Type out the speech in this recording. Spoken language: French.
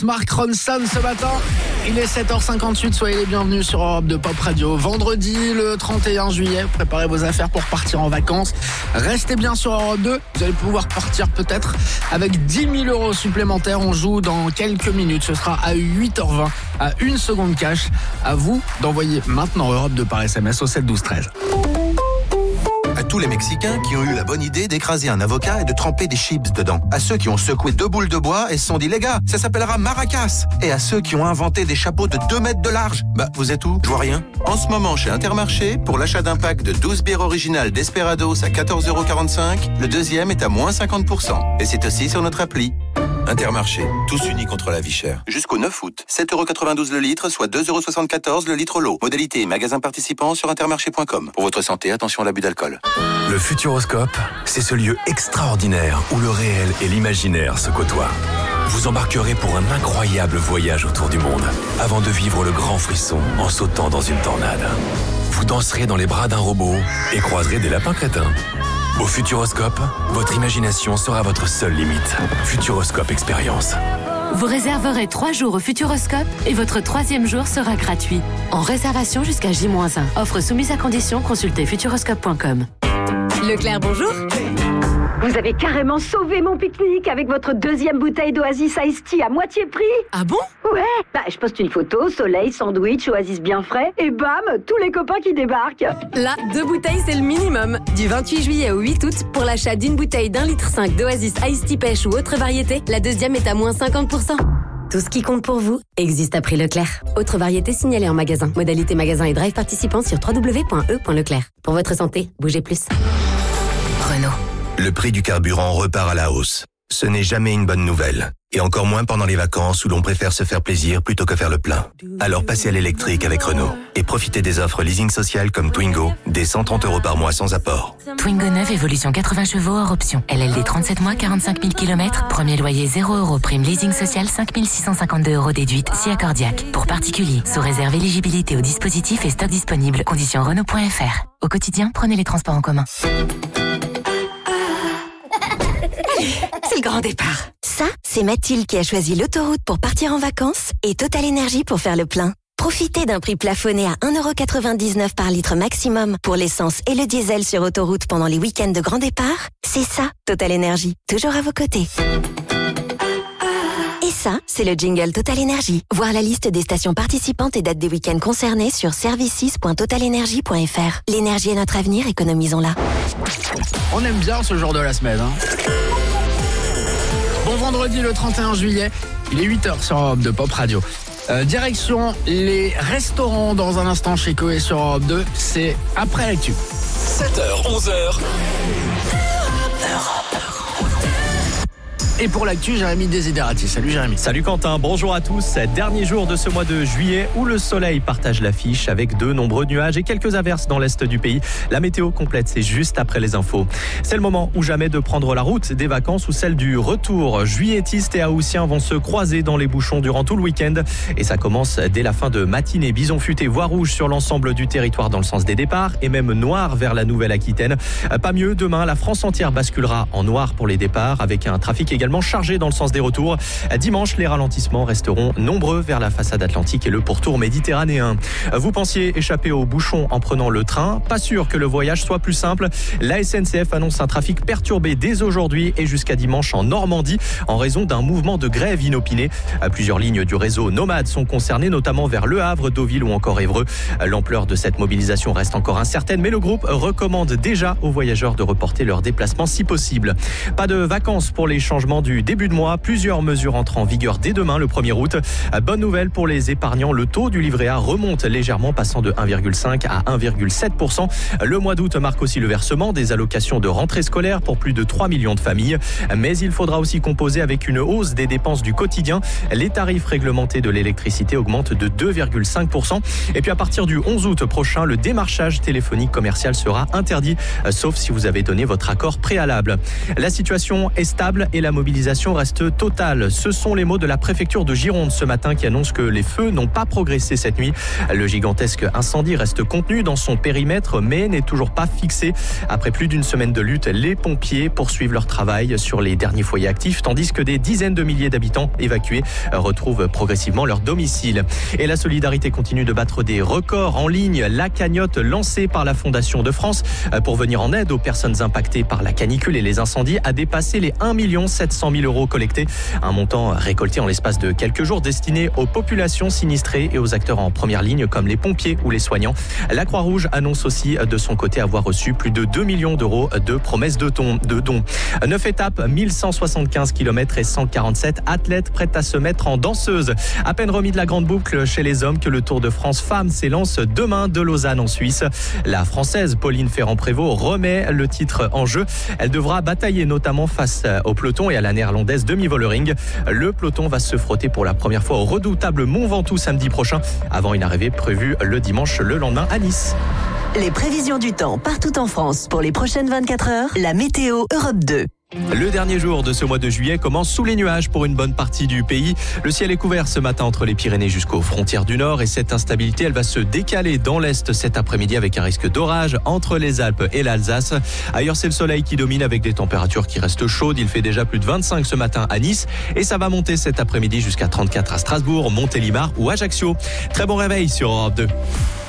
Mark Ronson ce matin, il est 7h58, soyez les bienvenus sur Europe 2 Pop Radio. Vendredi le 31 juillet, préparez vos affaires pour partir en vacances. Restez bien sur Europe 2, vous allez pouvoir partir peut-être avec 10 000 euros supplémentaires. On joue dans quelques minutes, ce sera à 8h20, à 1 seconde cash. À vous d'envoyer maintenant Europe 2 par SMS au 7 12 13. À tous les Mexicains qui ont eu la bonne idée d'écraser un avocat et de tremper des chips dedans. À ceux qui ont secoué 2 boules de bois et se sont dit, les gars, ça s'appellera maracas. Et à ceux qui ont inventé des chapeaux de 2 mètres de large. Vous êtes où? Je vois rien. En ce moment, chez Intermarché, pour l'achat d'un pack de 12 bières originales Desperados à 14,45€, le deuxième est à moins 50%. Et c'est aussi sur notre appli. Intermarché, tous unis contre la vie chère. Jusqu'au 9 août, 7,92€ le litre, soit 2,74€ le litre l'eau. Modalité et magasin participant sur intermarché.com. Pour votre santé, attention à l'abus d'alcool. Le Futuroscope, c'est ce lieu extraordinaire où le réel et l'imaginaire se côtoient. Vous embarquerez pour un incroyable voyage autour du monde, avant de vivre le grand frisson en sautant dans une tornade. Vous danserez dans les bras d'un robot et croiserez des lapins crétins. Au Futuroscope, votre imagination sera votre seule limite. Futuroscope Expérience. Vous réserverez 3 jours au Futuroscope et votre 3e jour sera gratuit. En réservation jusqu'à J-1. Offre soumise à condition, consultez futuroscope.com. Leclerc, bonjour. Vous avez carrément sauvé mon pique-nique avec votre 2e bouteille d'Oasis Iced Tea à moitié prix. Ah bon? Ouais, je poste une photo, soleil, sandwich, Oasis bien frais, et bam, tous les copains qui débarquent. Là, 2 bouteilles, c'est le minimum. Du 28 juillet au 8 août, pour l'achat d'une bouteille d'1,5 litre d'Oasis Iced Tea pêche ou autre variété, la 2e est à moins 50%. Tout ce qui compte pour vous existe à prix Leclerc. Autre variété signalée en magasin. Modalité magasin et drive participants sur www.e.leclerc. Pour votre santé, bougez plus. Renault. Le prix du carburant repart à la hausse. Ce n'est jamais une bonne nouvelle. Et encore moins pendant les vacances où l'on préfère se faire plaisir plutôt que faire le plein. Alors passez à l'électrique avec Renault. Et profitez des offres leasing social comme Twingo, dès 130€ par mois sans apport. Twingo 9, évolution 80 chevaux hors option. LLD 37 mois, 45 000 km. Premier loyer 0€. Prime leasing social 5 652€ déduite, si accordiaque. Pour particuliers, sous réserve éligibilité au dispositif et stock disponible. Conditions Renault.fr. Au quotidien, prenez les transports en commun. C'est le grand départ. Ça, c'est Mathilde qui a choisi l'autoroute pour partir en vacances et Total Énergie pour faire le plein. Profitez d'un prix plafonné à 1,99€ par litre maximum pour l'essence et le diesel sur autoroute pendant les week-ends de grand départ. C'est ça, Total Énergie. Toujours à vos côtés. Et ça, c'est le jingle Total Énergie. Voir la liste des stations participantes et dates des week-ends concernés sur services.totalenergie.fr. L'énergie est notre avenir, économisons-la. On aime bien ce jour de la semaine. Bon vendredi le 31 juillet, il est 8h sur Europe 2 Pop Radio. Direction les restaurants dans un instant chez Coé sur Europe 2, c'est après l'actu. 7h, 11h. Et pour l'actu, Jérémy Desiderati. Salut Jérémy. Salut Quentin, bonjour à tous. Dernier jour de ce mois de juillet où le soleil partage l'affiche avec de nombreux nuages et quelques averses dans l'est du pays. La météo complète, c'est juste après les infos. C'est le moment ou jamais de prendre la route des vacances ou celle du retour. Juilletistes et haussiens vont se croiser dans les bouchons durant tout le week-end. Et ça commence dès la fin de matinée. Bison futé, voie rouge sur l'ensemble du territoire dans le sens des départs et même noir vers la Nouvelle-Aquitaine. Pas mieux, demain, la France entière basculera en noir pour les départs avec un trafic également chargé dans le sens des retours. Dimanche, les ralentissements resteront nombreux vers la façade atlantique et le pourtour méditerranéen. Vous pensiez échapper aux bouchons en prenant le train? Pas sûr que le voyage soit plus simple. La SNCF annonce un trafic perturbé dès aujourd'hui et jusqu'à dimanche en Normandie en raison d'un mouvement de grève inopiné. Plusieurs lignes du réseau Nomade sont concernées, notamment vers Le Havre, Deauville ou encore Évreux. L'ampleur de cette mobilisation reste encore incertaine, mais le groupe recommande déjà aux voyageurs de reporter leur déplacement si possible. Pas de vacances pour les changements du début de mois. Plusieurs mesures entrent en vigueur dès demain, le 1er août. Bonne nouvelle pour les épargnants, le taux du livret A remonte légèrement, passant de 1,5 à 1,7%. Le mois d'août marque aussi le versement des allocations de rentrée scolaire pour plus de 3 millions de familles. Mais il faudra aussi composer avec une hausse des dépenses du quotidien. Les tarifs réglementés de l'électricité augmentent de 2,5%. Et puis à partir du 11 août prochain, le démarchage téléphonique commercial sera interdit, sauf si vous avez donné votre accord préalable. La situation est stable et la mobilité mobilisation reste totale. Ce sont les mots de la préfecture de Gironde ce matin qui annonce que les feux n'ont pas progressé cette nuit. Le gigantesque incendie reste contenu dans son périmètre mais n'est toujours pas fixé. Après plus d'une semaine de lutte, les pompiers poursuivent leur travail sur les derniers foyers actifs tandis que des dizaines de milliers d'habitants évacués retrouvent progressivement leur domicile. Et la solidarité continue de battre des records en ligne. La cagnotte lancée par la Fondation de France pour venir en aide aux personnes impactées par la canicule et les incendies a dépassé les 1 700 000 € collectés. Un montant récolté en l'espace de quelques jours destiné aux populations sinistrées et aux acteurs en première ligne comme les pompiers ou les soignants. La Croix-Rouge annonce aussi de son côté avoir reçu plus de 2 millions d'euros de promesses de dons. 9 étapes, 1175 km et 147 athlètes prêtes à se mettre en danseuse. À peine remis de la grande boucle chez les hommes que le Tour de France Femmes s'élance demain de Lausanne en Suisse. La Française Pauline Ferrand-Prévot remet le titre en jeu. Elle devra batailler notamment face au peloton et à la Néerlandaise Demi Vollering. Le peloton va se frotter pour la première fois au redoutable Mont Ventoux samedi prochain avant une arrivée prévue le dimanche le lendemain à Nice. Les prévisions du temps partout en France pour les prochaines 24 heures. La météo Europe 2. Le dernier jour de ce mois de juillet commence sous les nuages pour une bonne partie du pays. Le ciel est couvert ce matin entre les Pyrénées jusqu'aux frontières du Nord et cette instabilité, elle va se décaler dans l'Est cet après-midi avec un risque d'orage entre les Alpes et l'Alsace. Ailleurs, c'est le soleil qui domine avec des températures qui restent chaudes. Il fait déjà plus de 25 ce matin à Nice et ça va monter cet après-midi jusqu'à 34 à Strasbourg, Montélimar ou Ajaccio. Très bon réveil sur Europe 2.